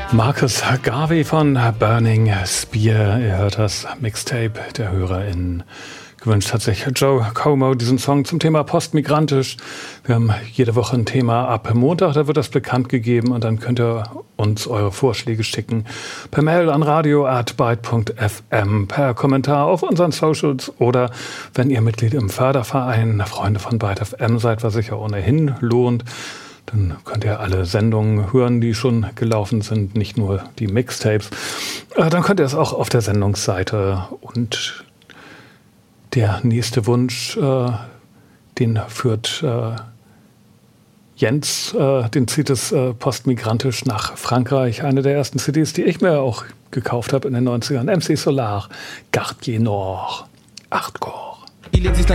Marcus Garvey von Burning Spear. Ihr hört das Mixtape der HörerInnen. Gewünscht hat sich Joe Como diesen Song zum Thema postmigrantisch. Wir haben jede Woche ein Thema ab Montag, da wird das bekannt gegeben und dann könnt ihr uns eure Vorschläge schicken. Per Mail an radio@byte.fm, per Kommentar auf unseren Socials oder wenn ihr Mitglied im Förderverein Freunde von Byte FM seid, was sich ja ohnehin lohnt. Dann könnt ihr alle Sendungen hören, die schon gelaufen sind, nicht nur die Mixtapes. Dann könnt ihr es auch auf der Sendungsseite. Und der nächste Wunsch, den führt Jens, den zieht es postmigrantisch nach Frankreich. Eine der ersten CDs, die ich mir auch gekauft habe in den 90ern. MC Solar, Quartier Nord, Hardcore. Il existe